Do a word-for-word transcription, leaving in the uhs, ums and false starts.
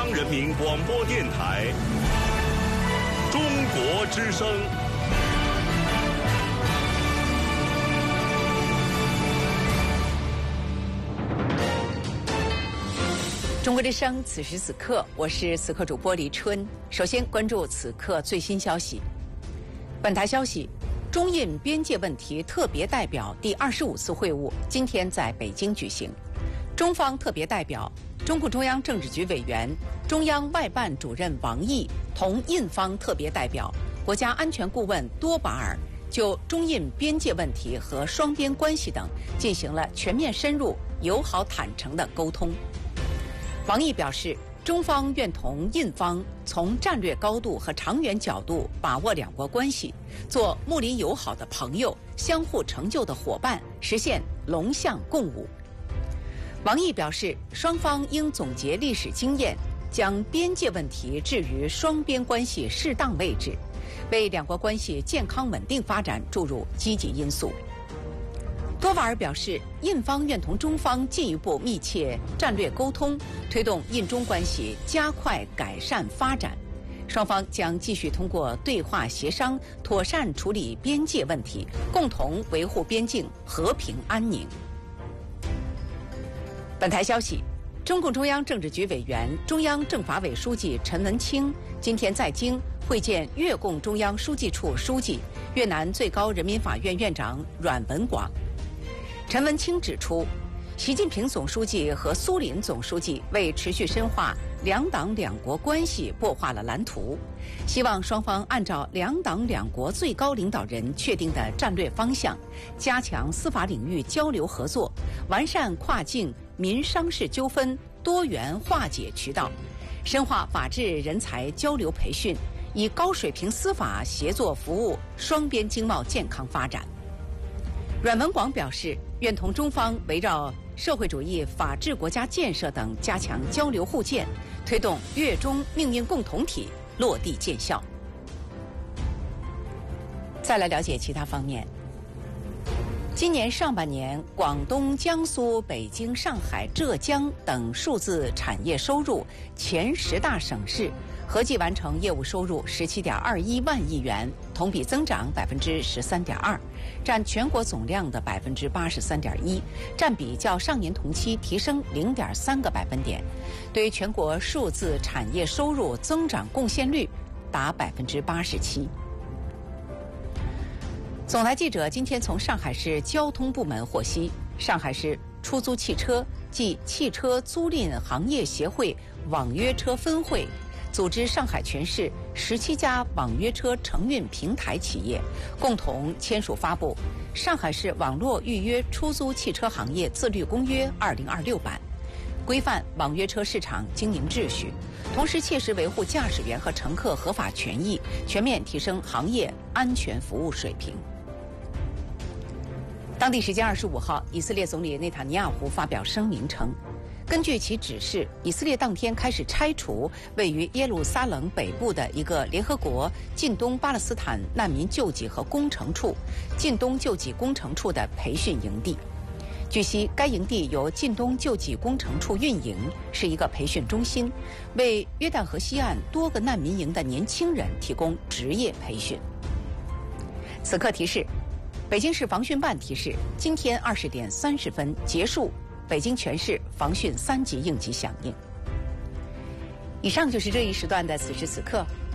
央人民广播电台中国之声。 中国之声，此时此刻，我是此刻主播黎春。首先关注此刻最新消息。本台消息，中印边界问题特别代表第二十五次会晤今天在北京举行。中方特别代表、中共中央政治局委员、中央外办主任王毅同印方特别代表、国家安全顾问多巴尔就中印边界问题和双边关系等进行了全面深入、友好坦诚的沟通。王毅表示，中方愿同印方从战略高度和长远角度把握两国关系，做睦邻友好的朋友、相互成就的伙伴，实现龙象共舞。王毅表示，双方应总结历史经验，将边界问题置于双边关系适当位置，为两国关系健康稳定发展注入积极因素。多瓦尔表示，印方愿同中方进一步密切战略沟通，推动印中关系加快改善发展。双方将继续通过对话协商，妥善处理边界问题，共同维护边境和平安宁。本台消息，中共中央政治局委员、中央政法委书记陈文清今天在京会见越共中央书记处书记、越南最高人民法院院长阮文广。陈文清指出，习近平总书记和苏林总书记为持续深化两党两国关系擘画了蓝图，希望双方按照两党两国最高领导人确定的战略方向，加强司法领域交流合作，完善跨境民商事纠纷多元化解渠道，深化法治人才交流培训，以高水平司法协作服务双边经贸健康发展。阮文广表示，愿同中方围绕社会主义法治国家建设等加强交流互鉴，推动越中命运共同体落地见效。再来了解其他方面。今年上半年，广东、江苏、北京、上海、浙江等数字产业收入前十大省市合计完成业务收入十七点二一万亿元，同比增长百分之十三点二，占全国总量的百分之八十三点一，占比较上年同期提升零点三个百分点，对全国数字产业收入增长贡献率达百分之八十七。总台记者今天从上海市交通部门获悉，上海市出租汽车暨汽车租赁行业协会网约车分会组织上海全市十七家网约车承运平台企业，共同签署发布《上海市网络预约出租汽车行业自律公约二零二六版》，规范网约车市场经营秩序，同时切实维护驾驶员和乘客合法权益，全面提升行业安全服务水平。当地时间二十五号，以色列总理内塔尼亚胡发表声明称，根据其指示，以色列当天开始拆除位于耶路撒冷北部的一个联合国近东巴勒斯坦难民救济和工程处近东救济工程处的培训营地。据悉，该营地由近东救济工程处运营，是一个培训中心，为约旦河西岸多个难民营的年轻人提供职业培训。此刻提示，北京市防汛办提示，今天二十点三十分结束北京全市防汛三级应急响应。以上就是这一时段的此时此刻，